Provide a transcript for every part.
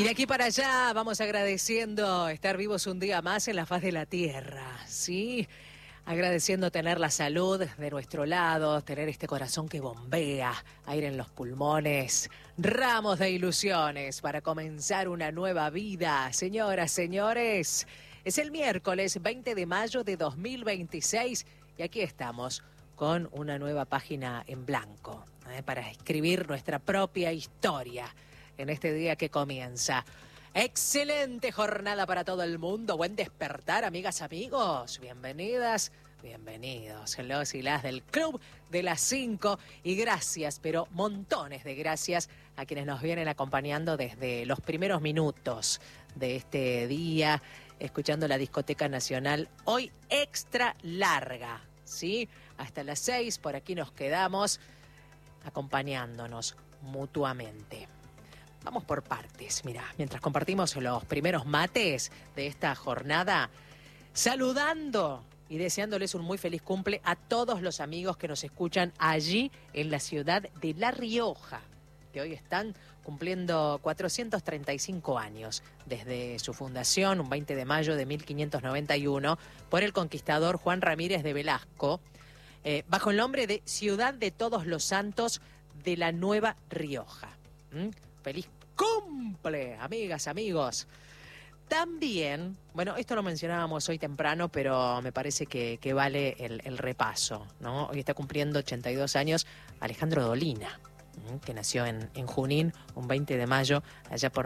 Y de aquí para allá vamos agradeciendo estar vivos un día más en la faz de la tierra, ¿sí? Agradeciendo tener la salud de nuestro lado, tener este corazón que bombea, aire en los pulmones, ramos de ilusiones para comenzar una nueva vida. Señoras, señores, es el miércoles 20 de mayo de 2026 y aquí estamos con una nueva página en blanco, para escribir nuestra propia historia en este día que comienza. Excelente jornada para todo el mundo. Buen despertar, amigas, amigos. Bienvenidas, bienvenidos. Los y las del Club de las 5. Y gracias, pero montones de gracias a quienes nos vienen acompañando desde los primeros minutos de este día, escuchando la Discoteca Nacional. Hoy extra larga, ¿sí? Hasta las 6, por aquí nos quedamos acompañándonos mutuamente. Vamos por partes, mira, mientras compartimos los primeros mates de esta jornada, saludando y deseándoles un muy feliz cumple a todos los amigos que nos escuchan allí en la ciudad de La Rioja, que hoy están cumpliendo 435 años desde su fundación, un 20 de mayo de 1591, por el conquistador Juan Ramírez de Velasco, bajo el nombre de Ciudad de Todos los Santos de la Nueva Rioja. ¡Feliz cumple, amigas, amigos! También, bueno, esto lo mencionábamos hoy temprano, pero me parece que vale el repaso, ¿no? Hoy está cumpliendo 82 años Alejandro Dolina, que nació en Junín, un 20 de mayo, allá por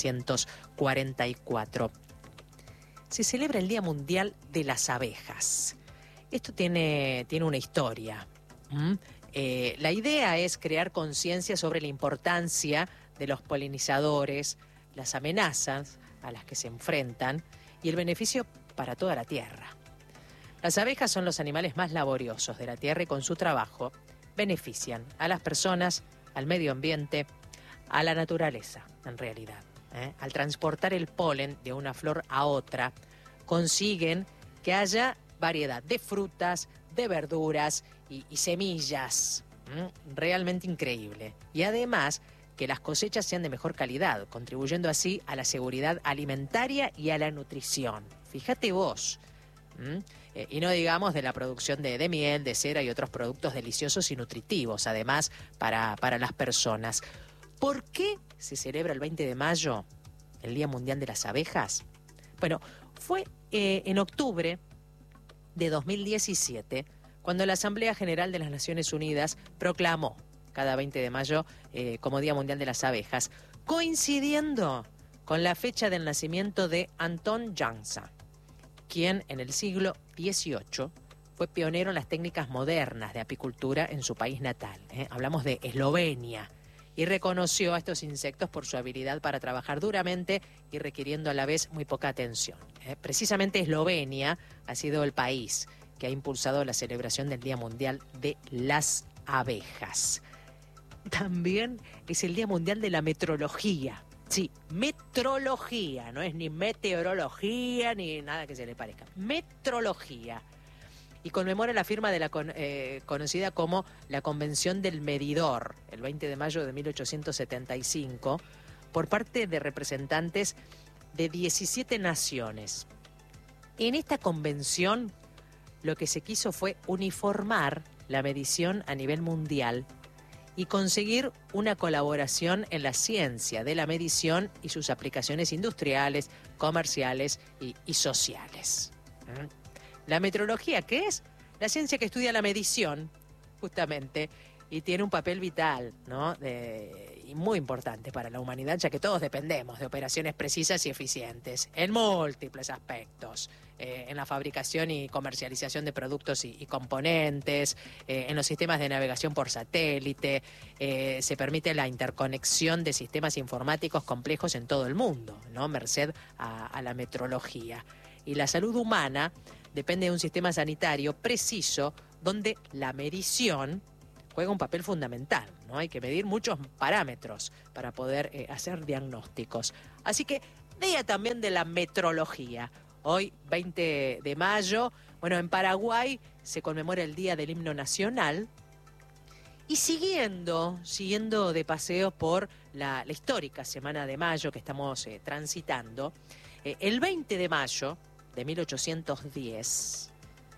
1944. Se celebra el Día Mundial de las Abejas. Esto tiene una historia. La idea es crear conciencia sobre la importancia de los polinizadores, las amenazas a las que se enfrentan y el beneficio para toda la tierra. Las abejas son los animales más laboriosos de la tierra y con su trabajo benefician a las personas, al medio ambiente, a la naturaleza, en realidad. Al transportar el polen de una flor a otra, consiguen que haya variedad de frutas, de verduras y semillas. Realmente increíble. Y además, que las cosechas sean de mejor calidad, contribuyendo así a la seguridad alimentaria y a la nutrición. Fíjate vos. Y no digamos de la producción de miel, de cera y otros productos deliciosos y nutritivos, además, para las personas. ¿Por qué se celebra el 20 de mayo, el Día Mundial de las Abejas? Bueno, fue en octubre de 2017, cuando la Asamblea General de las Naciones Unidas proclamó cada 20 de mayo como Día Mundial de las Abejas, coincidiendo con la fecha del nacimiento de Anton Jansa, quien en el siglo XVIII fue pionero en las técnicas modernas de apicultura en su país natal. Hablamos de Eslovenia, y reconoció a estos insectos por su habilidad para trabajar duramente y requiriendo a la vez muy poca atención. Precisamente Eslovenia ha sido el país que ha impulsado la celebración del Día Mundial de las Abejas. También es el Día Mundial de la Metrología. Sí, metrología, no es ni meteorología ni nada que se le parezca. Metrología. Y conmemora la firma de la conocida como la Convención del Medidor, el 20 de mayo de 1875, por parte de representantes de 17 naciones. En esta convención, lo que se quiso fue uniformar la medición a nivel mundial y conseguir una colaboración en la ciencia de la medición y sus aplicaciones industriales, comerciales y sociales. La metrología, ¿qué es? La ciencia que estudia la medición, justamente, y tiene un papel vital, ¿no? Y muy importante para la humanidad, ya que todos dependemos de operaciones precisas y eficientes en múltiples aspectos. En la fabricación y comercialización de productos y componentes, en los sistemas de navegación por satélite, se permite la interconexión de sistemas informáticos complejos en todo el mundo, ¿no? Merced a la metrología. Y la salud humana depende de un sistema sanitario preciso donde la medición juega un papel fundamental, ¿no? Hay que medir muchos parámetros para poder hacer diagnósticos. Así que, día también de la metrología. Hoy, 20 de mayo, bueno, en Paraguay se conmemora el Día del Himno Nacional. Y siguiendo de paseo por la histórica Semana de Mayo que estamos transitando. El 20 de mayo de 1810,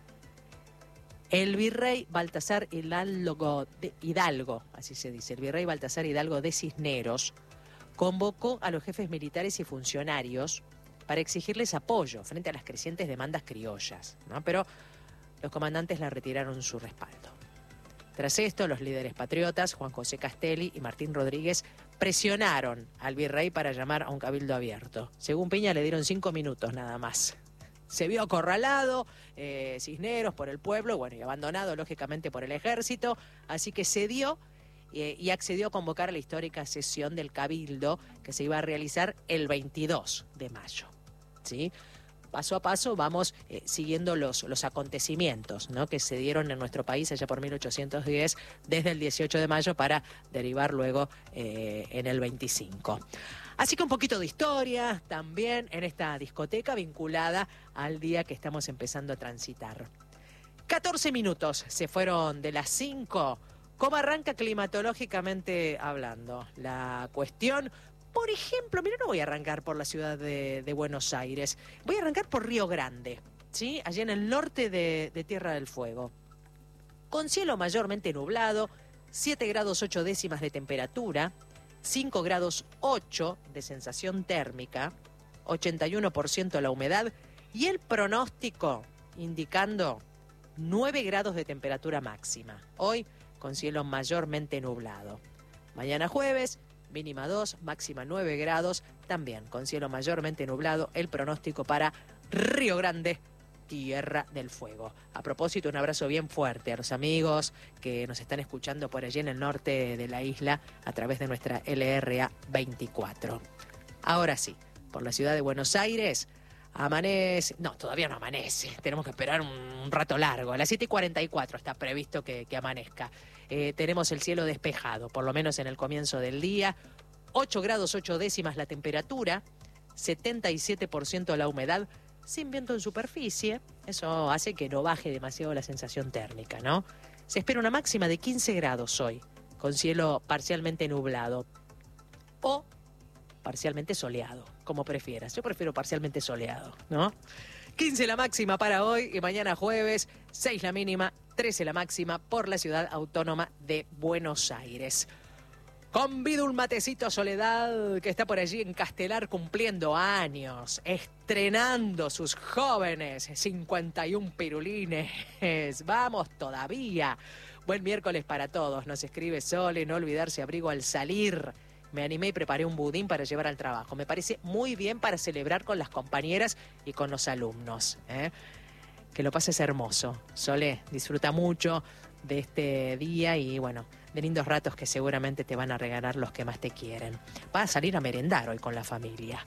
el virrey Baltasar Hidalgo, así se dice, el virrey Baltasar Hidalgo de Cisneros, convocó a los jefes militares y funcionarios para exigirles apoyo frente a las crecientes demandas criollas, ¿no? Pero los comandantes le retiraron su respaldo. Tras esto, los líderes patriotas, Juan José Castelli y Martín Rodríguez, presionaron al virrey para llamar a un cabildo abierto. Según Piña, le dieron 5 minutos nada más. Se vio acorralado Cisneros por el pueblo, bueno, y abandonado lógicamente por el ejército, así que cedió y accedió a convocar a la histórica sesión del cabildo que se iba a realizar el 22 de mayo. ¿Sí? Paso a paso vamos siguiendo los acontecimientos, ¿no?, que se dieron en nuestro país allá por 1810, desde el 18 de mayo para derivar luego en el 25. Así que un poquito de historia también en esta discoteca vinculada al día que estamos empezando a transitar. 14 minutos se fueron de las 5. ¿Cómo arranca climatológicamente hablando la cuestión? Por ejemplo, mira, no voy a arrancar por la ciudad de Buenos Aires, voy a arrancar por Río Grande, ¿sí? Allí en el norte de Tierra del Fuego. Con cielo mayormente nublado, 7 grados 8 décimas de temperatura, 5 grados 8 de sensación térmica, 81% la humedad y el pronóstico indicando 9 grados de temperatura máxima. Hoy con cielo mayormente nublado. Mañana jueves, mínima 2, máxima 9 grados, también con cielo mayormente nublado, el pronóstico para Río Grande, Tierra del Fuego. A propósito, un abrazo bien fuerte a los amigos que nos están escuchando por allí en el norte de la isla a través de nuestra LRA 24. Ahora sí, por la ciudad de Buenos Aires amanece, no, todavía no amanece, tenemos que esperar un rato largo. A las 7:44 está previsto que amanezca. Tenemos el cielo despejado, por lo menos en el comienzo del día. 8 grados 8 décimas la temperatura, 77% la humedad, sin viento en superficie. Eso hace que no baje demasiado la sensación térmica, ¿no? Se espera una máxima de 15 grados hoy, con cielo parcialmente nublado o parcialmente soleado, como prefieras. Yo prefiero parcialmente soleado, ¿no? 15 la máxima para hoy y mañana jueves, 6 la mínima, 13 la máxima por la ciudad autónoma de Buenos Aires. Convido un matecito Soledad, que está por allí en Castelar cumpliendo años, estrenando sus jóvenes 51 pirulines. Vamos todavía. Buen miércoles para todos, nos escribe Sole, no olvidarse abrigo al salir. Me animé y preparé un budín para llevar al trabajo. Me parece muy bien para celebrar con las compañeras y con los alumnos. Que lo pases hermoso. Sole, disfruta mucho de este día y bueno, de lindos ratos que seguramente te van a regalar los que más te quieren. Vas a salir a merendar hoy con la familia.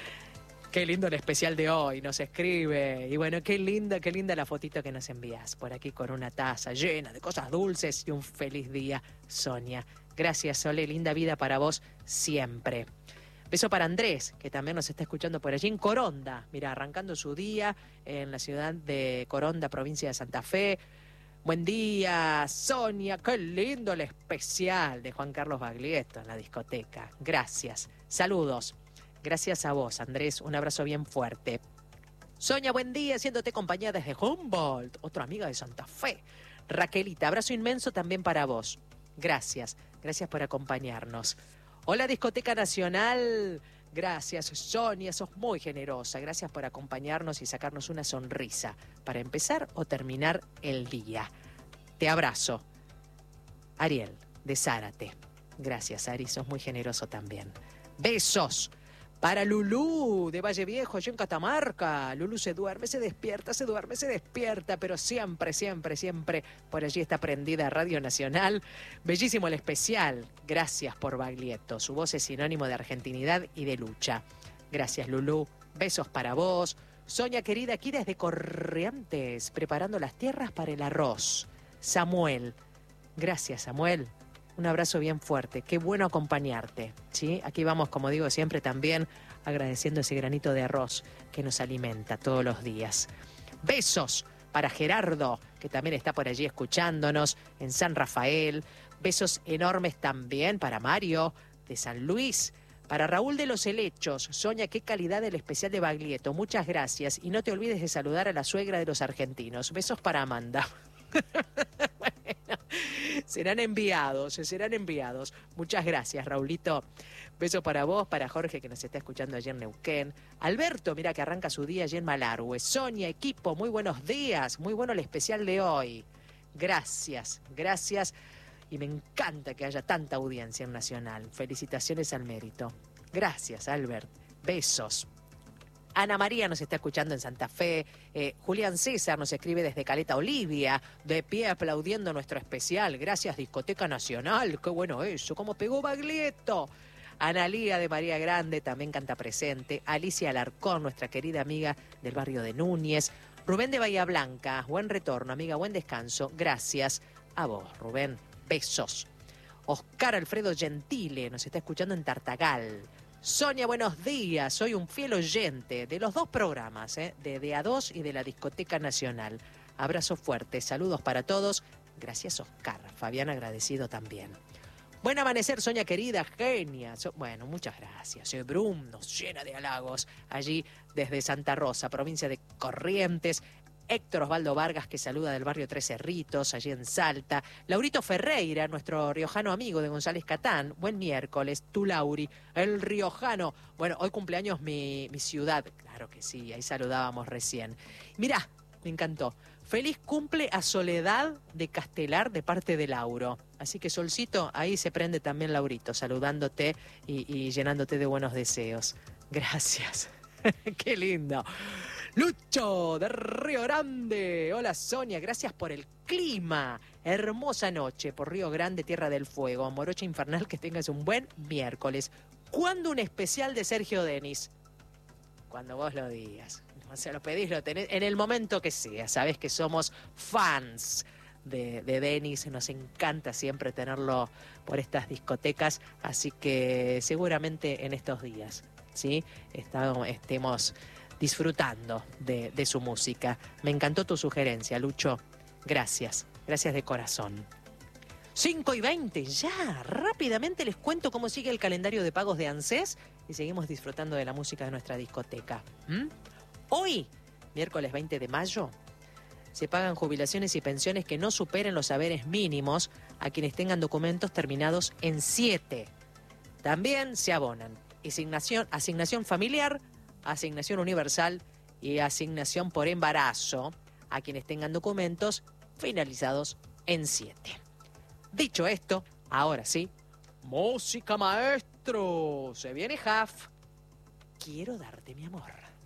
Qué lindo el especial de hoy, nos escribe. Y bueno, qué linda la fotito que nos envías. Por aquí con una taza llena de cosas dulces y un feliz día, Sonia. Gracias, Sole, linda vida para vos siempre. Beso para Andrés, que también nos está escuchando por allí en Coronda. Mira, arrancando su día en la ciudad de Coronda, provincia de Santa Fe. Buen día, Sonia, qué lindo el especial de Juan Carlos Baglietto en la discoteca. Gracias, saludos. Gracias a vos, Andrés, un abrazo bien fuerte. Sonia, buen día, haciéndote compañía desde Humboldt, otra amiga de Santa Fe. Raquelita, abrazo inmenso también para vos. Gracias por acompañarnos. Hola, Discoteca Nacional. Gracias, Sonia, sos muy generosa. Gracias por acompañarnos y sacarnos una sonrisa para empezar o terminar el día. Te abrazo. Ariel, de Zárate. Gracias, Ari, sos muy generoso también. Besos. Para Lulú, de Valle Viejo, allí en Catamarca. Lulú se duerme, se despierta, pero siempre por allí está prendida Radio Nacional. Bellísimo el especial. Gracias por Baglietto. Su voz es sinónimo de argentinidad y de lucha. Gracias, Lulú. Besos para vos. Sonia, querida, aquí desde Corrientes, preparando las tierras para el arroz. Samuel. Gracias, Samuel. Un abrazo bien fuerte, qué bueno acompañarte, ¿sí? Aquí vamos, como digo siempre, también agradeciendo ese granito de arroz que nos alimenta todos los días. Besos para Gerardo, que también está por allí escuchándonos en San Rafael. Besos enormes también para Mario, de San Luis. Para Raúl de los Helechos, Sonia, qué calidad del especial de Baglietto. Muchas gracias. Y no te olvides de saludar a la suegra de los argentinos. Besos para Amanda. Bueno, serán enviados, serán enviados. Muchas gracias, Raulito. Beso para vos, para Jorge, que nos está escuchando allí en Neuquén. Alberto, mira que arranca su día allí en Malargüe. Sonia, equipo, muy buenos días. Muy bueno el especial de hoy. Gracias, gracias. Y me encanta que haya tanta audiencia en Nacional. Felicitaciones al mérito. Gracias, Albert. Besos. Ana María nos está escuchando en Santa Fe. Julián César nos escribe desde Caleta Olivia, de pie aplaudiendo nuestro especial. Gracias, Discoteca Nacional. Qué bueno eso. ¿Cómo pegó Baglietto? Analía de María Grande también canta presente. Alicia Alarcón, nuestra querida amiga del barrio de Núñez. Rubén de Bahía Blanca. Buen retorno, amiga. Buen descanso. Gracias a vos, Rubén. Besos. Oscar Alfredo Gentile nos está escuchando en Tartagal. Sonia, buenos días. Soy un fiel oyente de los dos programas, de A2 y de la Discoteca Nacional. Abrazo fuerte. Saludos para todos. Gracias, Oscar. Fabián agradecido también. Buen amanecer, Sonia querida, genia. Bueno, muchas gracias. Brum nos llena de halagos allí desde Santa Rosa, provincia de Corrientes. Héctor Osvaldo Vargas, que saluda del barrio Tres Cerritos, allí en Salta. Laurito Ferreira, nuestro riojano amigo de González Catán. Buen miércoles. Tú, Lauri, el riojano. Bueno, hoy cumpleaños mi ciudad. Claro que sí, ahí saludábamos recién. Mirá, me encantó. Feliz cumple a Soledad de Castelar de parte de Lauro. Así que, Solcito, ahí se prende también Laurito, saludándote y llenándote de buenos deseos. Gracias. Qué lindo. Lucho de Río Grande. Hola, Sonia, gracias por el clima. Hermosa noche por Río Grande, Tierra del Fuego. Morocha infernal, que tengas un buen miércoles. ¿Cuándo un especial de Sergio Denis? Cuando vos lo digas. O sea, lo pedís, lo tenés en el momento que sea. Sabés que somos fans de Denis. Nos encanta siempre tenerlo por estas discotecas. Así que seguramente en estos días, ¿sí? Estemos disfrutando de su música. Me encantó tu sugerencia, Lucho. Gracias, gracias de corazón. 5:20, ya, rápidamente les cuento cómo sigue el calendario de pagos de ANSES y seguimos disfrutando de la música de nuestra discoteca. Hoy, miércoles 20 de mayo, se pagan jubilaciones y pensiones que no superen los haberes mínimos a quienes tengan documentos terminados en 7. También se abonan asignación familiar, asignación universal y asignación por embarazo a quienes tengan documentos finalizados en 7. Dicho esto, ahora sí, música, maestro. Se viene Jaf. Quiero darte mi amor.